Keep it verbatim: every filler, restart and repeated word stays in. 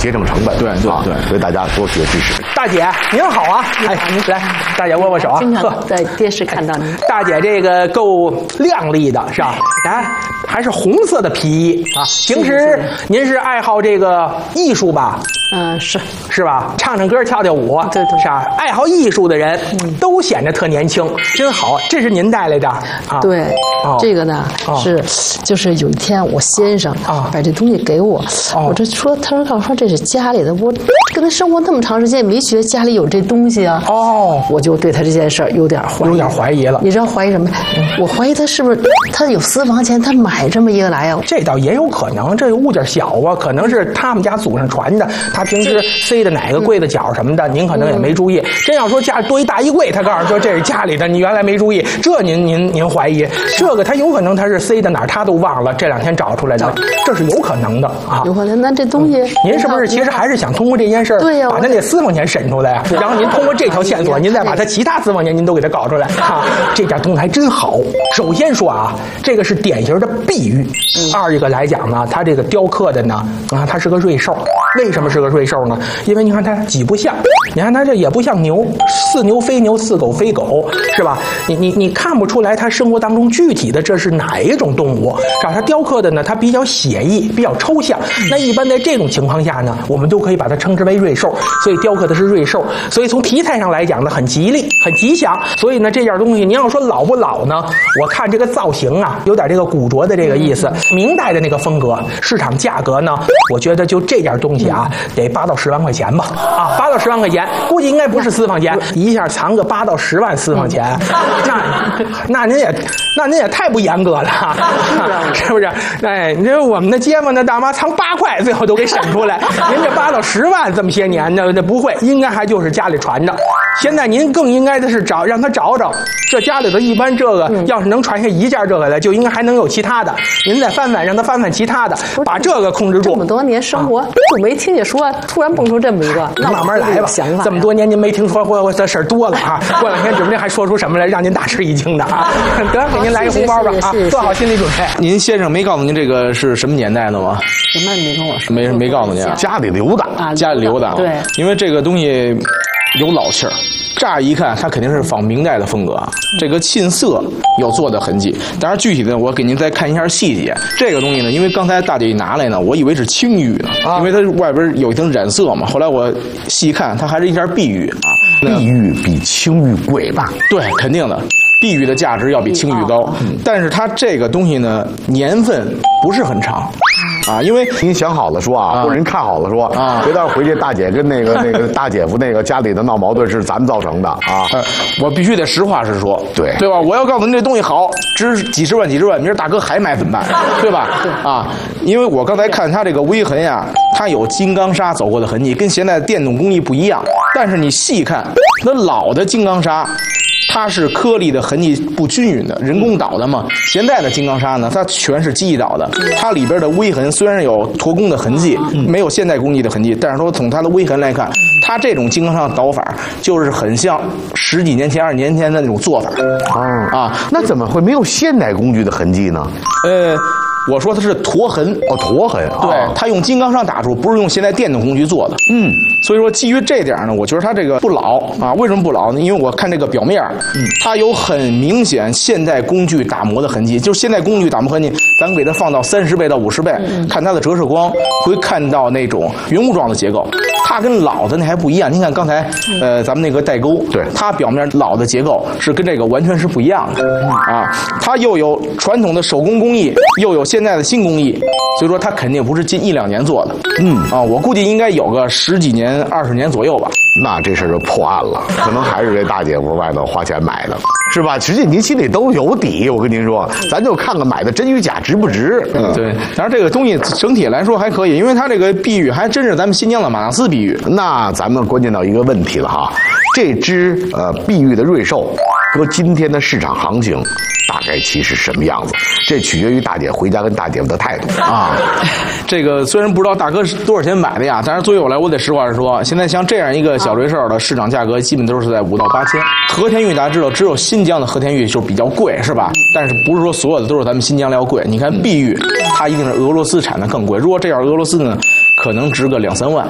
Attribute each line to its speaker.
Speaker 1: 节省成本。
Speaker 2: 对对对，
Speaker 1: 所以大家多学知识。
Speaker 3: 大姐您好啊，哎，来，大姐握握手啊。
Speaker 4: 经常在电视看到您。
Speaker 3: 大姐这个够靓丽的是吧？哎，还是红色的皮衣啊。平时您是爱好这个艺术吧？
Speaker 4: 嗯，是
Speaker 3: 是吧？唱唱歌，跳跳舞，
Speaker 4: 对对，
Speaker 3: 是吧？爱好艺术的人都显得特年轻，真好。这是您带来的啊？
Speaker 4: 对，
Speaker 3: 哦、
Speaker 4: 这个呢、哦、是，就是有一天我先生啊把这东西给我，哦、我这说，他说告诉说这是家里的，我跟他生活那么长时间，没觉得家里有这东西啊。
Speaker 3: 哦，
Speaker 4: 我就对他这件事儿有点怀疑，
Speaker 3: 有点怀疑了。
Speaker 4: 你知道怀疑什么？我怀疑他是不是他有私房钱，他买这么一个来呀、啊？
Speaker 3: 这倒也有可能，这个物件小啊，可能是他们家祖上传的。他平时塞的哪个柜子角什么的，您可能也没注意。嗯、真要说家里多一大衣柜，他告诉说这是家里的，你原来没注意，这您您您怀疑？这个他有可能他是塞的哪儿他都忘了，这两天找出来的，这是有可能的啊。
Speaker 4: 有可能，那这东西、
Speaker 3: 嗯，您是不是其实还是想通过这件事儿，
Speaker 4: 对呀、
Speaker 3: 把他那私房钱审出来啊？然后您通过这条线索，您再把他其他私房钱您都给他搞出来啊？这点东西还真好。首先说啊，这个是典型的碧玉。嗯、二一个来讲呢，它这个雕刻的呢，啊，它是个瑞兽。为什么是个瑞兽呢？因为你看它几不像，你看它这也不像牛，似牛非牛，似狗非狗，是吧？你你你看不出来它生活当中具体的这是哪一种动物。找它雕刻的呢，它比较写意，比较抽象。那一般在这种情况下呢，我们都可以把它称之为瑞兽，所以雕刻的是瑞兽。所以从题材上来讲呢，很吉利，很吉祥。所以呢，这件东西您要说老不老呢，我看这个造型啊，有点这个古着的这个意思，明代的那个风格。市场价格呢，我觉得就这件东西啊，得八到十万块钱吧。啊，八到十万块钱，估计应该不是私房钱，一下藏个八到十万私房钱，那那您也那您也太不严格了，是不是？哎，你这我们的街坊那大妈藏八块，最后都给审出来，您这八到十万这么些年，那那不会，应该还就是家里传着。现在您更应该的是找让他找找，这家里头一般这个、嗯、要是能传下一件这个来，就应该还能有其他的。您再翻翻，让他翻翻其他的，把这个控制住。
Speaker 4: 这么多年生活，啊、就没听见说突然蹦出这么一个，
Speaker 3: 那慢慢来吧。这么多年您没听说过这事儿多了啊，过两天指不定还说出什么来，让您大吃一惊的啊！得，给您来个红包吧啊，做好心理准备。
Speaker 2: 您先生没告诉您这个是什么年代的吗？
Speaker 4: 什么也没跟我说，
Speaker 2: 没没告诉您啊，
Speaker 1: 家里留的
Speaker 4: 啊，
Speaker 2: 家里留的。
Speaker 4: 对，
Speaker 2: 因为这个东西有老气儿。乍一看，它肯定是仿明代的风格啊。这个沁色有做的痕迹，当然具体的我给您再看一下细节。这个东西呢，因为刚才大姐一拿来呢，我以为是青玉呢，啊、因为它外边有一层染色嘛。后来我细看，它还是一件碧玉啊。
Speaker 1: 碧玉比青玉贵吧？
Speaker 2: 对，肯定的。碧玉的价值要比青玉高，嗯、但是它这个东西呢，年份不是很长。啊，因为
Speaker 1: 您想好了说啊，啊或者您看好了说啊，别到回去大姐跟那个那个大姐夫那个家里的闹矛盾是咱们造成的啊，
Speaker 2: 呃、我必须得实话实说，
Speaker 1: 对
Speaker 2: 对吧？我要告诉您这东西好，值几十万几十万，明儿大哥还买怎么办？对吧？对啊，因为我刚才看它这个微痕呀，它有金刚砂走过的痕迹，跟现在的电动工艺不一样，但是你细看，那老的金刚砂。它是颗粒的痕迹不均匀的，人工捣的嘛。现在的金刚砂呢，它全是机器捣的，它里边的微痕虽然有脱工的痕迹，没有现代工艺的痕迹，但是说从它的微痕来看，它这种金刚砂捣法就是很像十几年前、二十年前的那种做法。
Speaker 1: 啊啊，那怎么会没有现代工具的痕迹呢？
Speaker 2: 呃。我说它是驼痕
Speaker 1: 哦，驼痕，
Speaker 2: 对，它用金刚砂打出，不是用现在电动工具做的。嗯，所以说基于这点呢，我觉得它这个不老啊。为什么不老呢？因为我看这个表面，嗯，它有很明显现代工具打磨的痕迹。就是现代工具打磨痕迹，咱给它放到三十倍到五十倍，嗯、看它的折射光，会看到那种云雾状的结构。它跟老的那还不一样。您看刚才，呃，咱们那个带钩，
Speaker 1: 对，
Speaker 2: 它表面老的结构是跟这个完全是不一样的啊。它又有传统的手工工艺，又有现在的新工艺，所以说它肯定不是近一两年做的。嗯啊，我估计应该有个十几年、二十年左右吧。
Speaker 1: 那这事儿就破案了，可能还是这大姐夫外头花钱买的，是吧？实际您心里都有底，我跟您说，咱就看看买的真与假值不值。
Speaker 2: 嗯，对。当然这个东西整体来说还可以，因为它这个碧玉还真是咱们新疆的马纳斯碧玉。
Speaker 1: 那咱们关键到一个问题了哈，这只呃碧玉的瑞兽，搁今天的市场行情，大概其是什么样子？这取决于大姐回家跟大姐夫的态度啊。
Speaker 2: 这个虽然不知道大哥是多少钱买的呀，但是作为我来，我得实话实说，现在像这样一个小瑞兽的市场价格，基本都是在五到八千。和田玉大家知道，只有新疆的和田玉就比较贵，是吧？但是不是说所有的都是咱们新疆料贵？你看碧玉，它一定是俄罗斯产的更贵。如果这样俄罗斯呢，可能值个两三万。